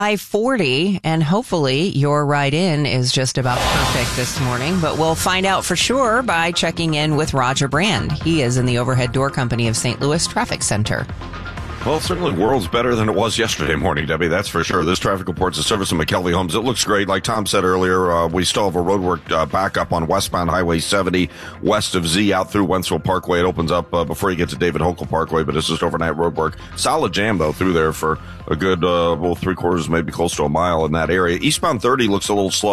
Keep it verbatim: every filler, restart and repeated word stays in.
I forty, and hopefully your ride in is just about perfect this morning, but we'll find out for sure by checking in with Roger Brand. He is in the Overhead Door Company of Saint Louis Traffic Center. Well, certainly world's better than it was yesterday morning, Debbie. That's for sure. This traffic report's a service of McKelvey Homes. It looks great. Like Tom said earlier, uh, we still have a roadwork uh, backup on westbound Highway seventy, west of Z, out through Wentzville Parkway. It opens up uh, before you get to David Hokel Parkway, but it's just overnight roadwork. Solid jam, though, through there for a good, uh, well, three quarters, maybe close to a mile in that area. Eastbound thirty looks a little slow.